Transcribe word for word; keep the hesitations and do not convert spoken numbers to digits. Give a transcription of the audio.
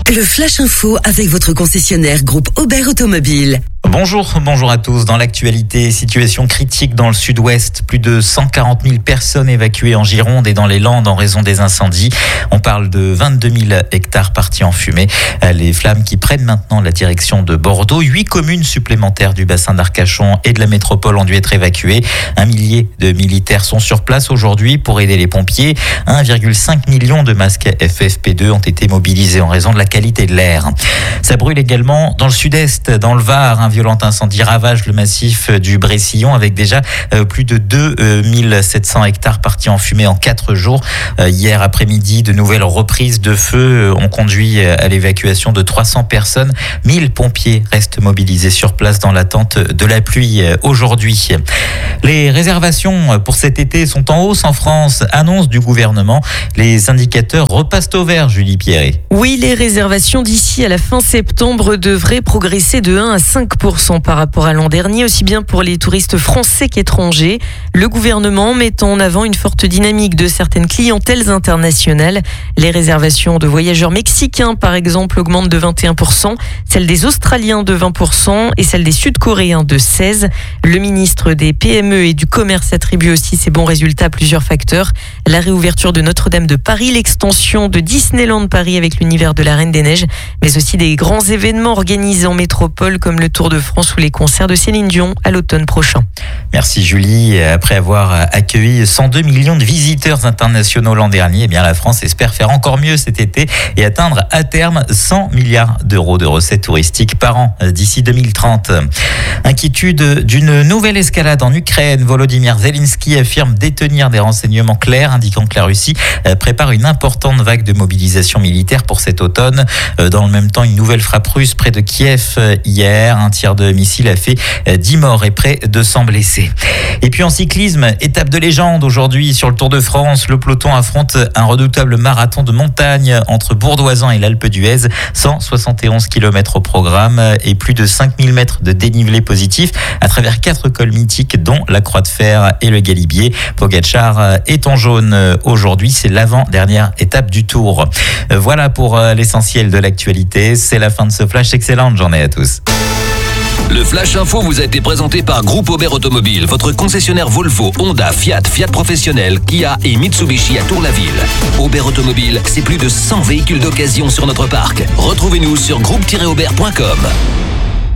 Le Flash Info avec votre concessionnaire groupe Aubert Automobile. Bonjour, bonjour à tous. Dans l'actualité, situation critique dans le sud-ouest. Plus de cent quarante mille personnes évacuées en Gironde et dans les Landes en raison des incendies. On parle de vingt-deux mille hectares partis en fumée. Les flammes qui prennent maintenant la direction de Bordeaux. Huit communes supplémentaires du bassin d'Arcachon et de la métropole ont dû être évacuées. Un millier de militaires sont sur place aujourd'hui pour aider les pompiers. un virgule cinq million de masques F F P deux ont été mobilisés en raison de la qualité de l'air. Ça brûle également dans le sud-est, dans le Var. Un violent incendie ravage le massif du Brécillon avec déjà euh, plus de deux mille sept cents hectares partis en fumée en quatre jours. Euh, hier après-midi, de nouvelles reprises de feu ont conduit à l'évacuation de trois cents personnes. mille pompiers restent mobilisés sur place dans l'attente de la pluie aujourd'hui. Les réservations pour cet été sont en hausse en France, annonce du gouvernement. Les indicateurs repassent au vert, Julie Pierret. Oui, les réservations d'ici à la fin septembre devraient progresser de un à cinq pour cent par rapport à l'an dernier, aussi bien pour les touristes français qu'étrangers. Le gouvernement met en avant une forte dynamique de certaines clientèles internationales. Les réservations de voyageurs mexicains, par exemple, augmentent de vingt et un pour cent, celles des Australiens de vingt pour cent et celles des Sud-Coréens de seize pour cent. Le ministre des P M E et du Commerce attribue aussi ces bons résultats à plusieurs facteurs. La réouverture de Notre-Dame de Paris, l'extension de Disneyland Paris avec l'univers de la Reine des Neiges, mais aussi des grands événements organisés en métropole comme le Tour de France ou les concerts de Céline Dion à l'automne prochain. Merci Julie. Après avoir accueilli cent deux millions de visiteurs internationaux l'an dernier, eh bien la France espère faire encore mieux cet été et atteindre à terme cent milliards d'euros de recettes touristiques par an d'ici deux mille trente. Inquiétude d'une nouvelle escalade en Ukraine. Volodymyr Zelensky affirme détenir des renseignements clairs indiquant que la Russie prépare une importante vague de mobilisation militaire pour cet automne. Dans le même temps, une nouvelle frappe russe près de Kiev hier. Un tir de missile a fait dix morts et près de cent blessés. Et puis en cyclisme, étape de légende aujourd'hui sur le Tour de France. Le peloton affronte un redoutable marathon de montagne entre Bourdoisan et l'Alpe d'Huez. cent soixante et onze kilomètres au programme et plus de cinq mille mètres de dénivelé positif à travers quatre cols mythiques dont la Croix de Fer et le Galibier. Pogacar est en jaune aujourd'hui. C'est l'avant-dernière étape du Tour. Voilà pour l'essentiel de l'actualité. C'est la fin de ce flash. Excellente journée à tous. Le Flash Info vous a été présenté par Groupe Aubert Automobile, votre concessionnaire Volvo, Honda, Fiat, Fiat Professionnel, Kia et Mitsubishi à Tour-la-Ville. Aubert Automobile, c'est plus de cent véhicules d'occasion sur notre parc. Retrouvez-nous sur groupe tiret aubert point com.